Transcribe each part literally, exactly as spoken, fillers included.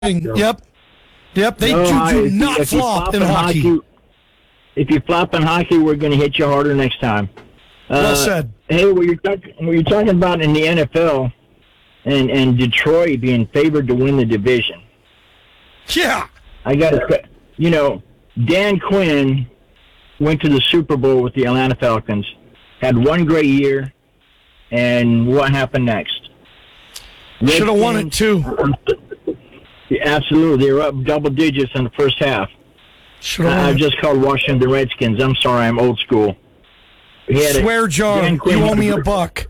Yep. Yep. They no, do, I, do if not you, if flop you in flop hockey. hockey. If you flop in hockey, we're going to hit you harder next time. Uh, Well said. Hey, what you're, talk, what you're talking about in the N F L and, and Detroit being favored to win the division. Yeah. I got to, you know, Dan Quinn went to the Super Bowl with the Atlanta Falcons, had one great year, and what happened next? Should have won it, too. Yeah, absolutely. They were up double digits in the first half. Should have won I it. just called Washington the Redskins. I'm sorry, I'm old school. He had a- Swear jar. Dan Quinn You owe had me a a buck.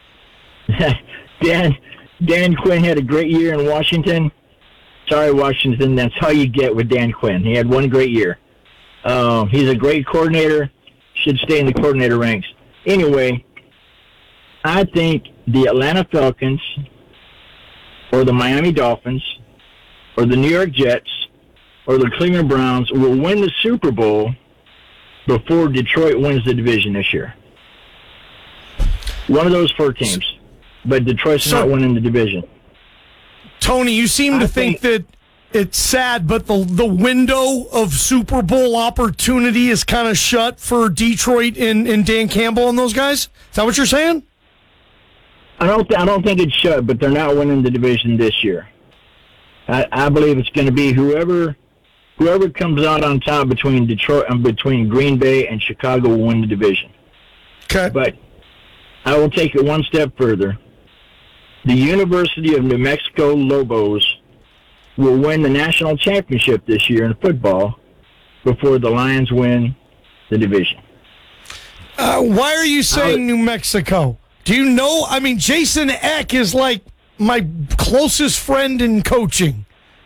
Dan Dan Quinn had a great year in Washington. Sorry, Washington. That's how you get with Dan Quinn. He had one great year. Uh, he's a great coordinator. Should stay in the coordinator ranks. Anyway, I think the Atlanta Falcons or the Miami Dolphins or the New York Jets or the Cleveland Browns will win the Super Bowl before Detroit wins the division this year. One of those four teams. But Detroit's So- not winning the division. Tony, you seem to I think, think- that it's sad, but the the window of Super Bowl opportunity is kind of shut for Detroit and, and Dan Campbell and those guys? Is that what you're saying? I don't. Th- I don't think it's shut, but they're not winning the division this year. I, I believe it's going to be whoever, whoever comes out on top between Detroit and between Green Bay and Chicago will win the division. Okay. But I will take it one step further. The University of New Mexico Lobos will win the national championship this year in football before the Lions win the division. Uh, why are you saying New Mexico? Do you know? I mean, Jason Eck is like my closest friend in coaching.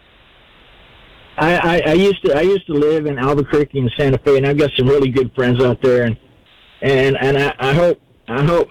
I, I, I used to I used to live in Albuquerque and Santa Fe, and I've got some really good friends out there, and and and I, I hope I hope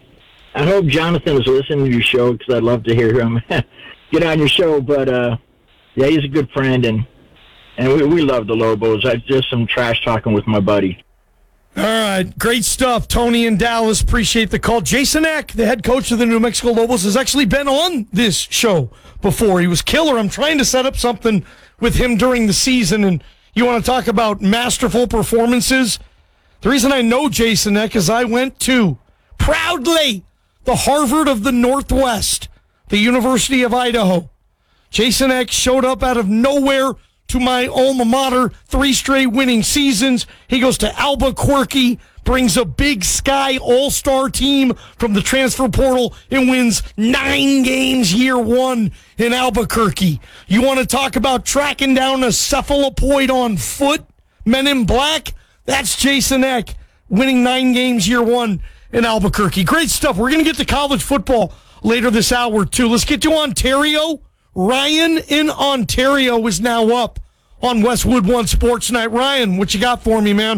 I hope Jonathan is listening to your show because I'd love to hear him get on your show. But uh, yeah, he's a good friend, and and we we love the Lobos. I just some trash talking with my buddy. All right, great stuff. Tony in Dallas, appreciate the call. Jason Eck, the head coach of the New Mexico Lobos, has actually been on this show before. He was killer. I'm trying to set up something with him during the season, and you want to talk about masterful performances? The reason I know Jason Eck is I went to, proudly, the Harvard of the Northwest, the University of Idaho. Jason Eck showed up out of nowhere to my alma mater, three straight winning seasons. He goes to Albuquerque, brings a Big Sky all-star team from the transfer portal, and wins nine games year one in Albuquerque. You want to talk about tracking down a cephalopoid on foot, Men in Black? That's Jason Eck, winning nine games year one in Albuquerque. Great stuff. We're going to get to college football later this hour, too. Let's get to Ontario. Ryan in Ontario is now up on Westwood One Sports Night. Ryan, what you got for me, man?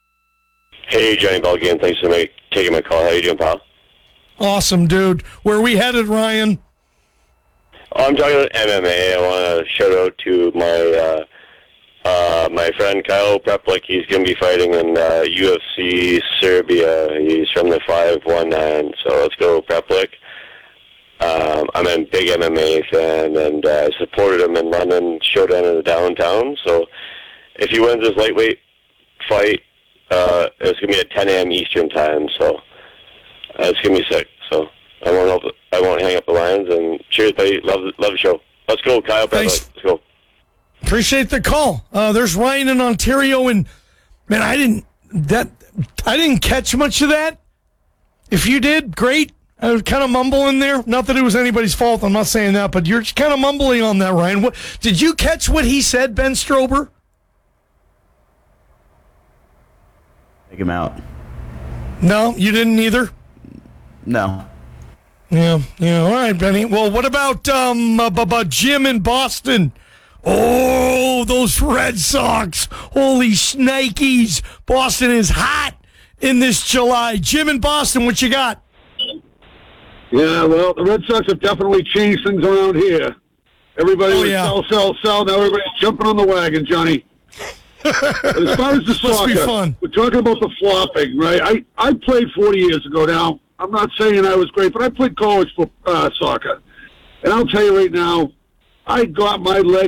Hey, Johnny Bell again. Thanks for make, taking my call. How you doing, pal? Awesome, dude. Where are we headed, Ryan? Oh, I'm talking about M M A. I want to shout out to my uh, uh, my friend Kyle Preplik. He's going to be fighting in uh, U F C Serbia. He's from the five one nine, so let's go, Preplik. Um, I'm a big M M A fan, and uh, I supported him in London Showdown in the downtown. So if he wins his lightweight fight, uh, it's going to be at ten a.m. Eastern time. So uh, it's going to be sick. So I won't help, I won't hang up the lines. And cheers, buddy. Love, love the show. Let's go, Kyle. Thanks. Let's go. Appreciate the call. Uh, there's Ryan in Ontario, and man, I didn't that I didn't catch much of that. If you did, great. I was kind of mumbling there. Not that it was anybody's fault. I'm not saying that, but you're kind of mumbling on that, Ryan. What, did you catch what he said, Ben Strober? Take him out. No, you didn't either? No. Yeah, yeah. All right, Benny. Well, what about um, about Jim in Boston? Oh, those Red Sox. Holy shnikes. Boston is hot in this July. Jim in Boston, what you got? Yeah, well, the Red Sox have definitely changed things around here. Everybody Oh, was yeah. sell, sell, sell. Now everybody's jumping on the wagon, Johnny. But as far as the Must be soccer, fun. we're talking about the flopping, right? I, I played forty years ago now. I'm not saying I was great, but I played college for, uh, soccer. And I'll tell you right now, I got my leg